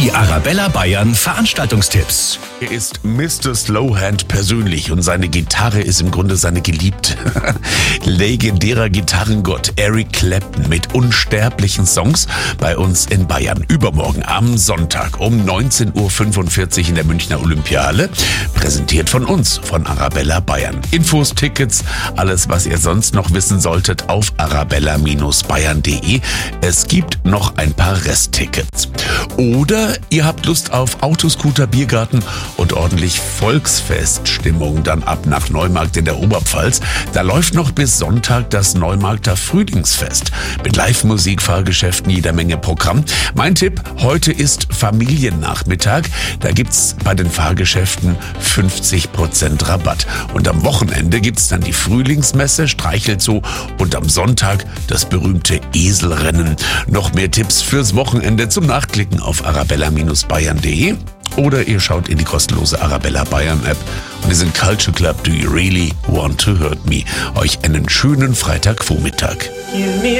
Die Arabella Bayern Veranstaltungstipps. Er ist Mr. Slowhand persönlich und seine Gitarre ist im Grunde seine Geliebte. Legendärer Gitarrengott Eric Clapton mit unsterblichen Songs bei uns in Bayern. Übermorgen am Sonntag um 19.45 Uhr in der Münchner Olympiahalle. Präsentiert von uns, von Arabella Bayern. Infos, Tickets, alles was ihr sonst noch wissen solltet auf arabella-bayern.de. Es gibt noch ein paar Resttickets. Oder ihr habt Lust auf Autoscooter, Biergarten und ordentlich Volksfeststimmung dann ab nach Neumarkt in der Oberpfalz. Da läuft noch bis Sonntag das Neumarkter Frühlingsfest mit Live-Musik, Fahrgeschäften, jeder Menge Programm. Mein Tipp, heute ist Familiennachmittag. Da gibt's bei den Fahrgeschäften 50% Rabatt. Und am Wochenende gibt's dann die Frühlingsmesse, Streichelzoo und am Sonntag das berühmte Eselrennen. Noch mehr Tipps fürs Wochenende zum Nachklicken auf arabella-bayern.de. Oder ihr schaut in die kostenlose Arabella Bayern App und diesen Culture Club Do You Really Want to Hurt Me. Euch einen schönen Freitagvormittag.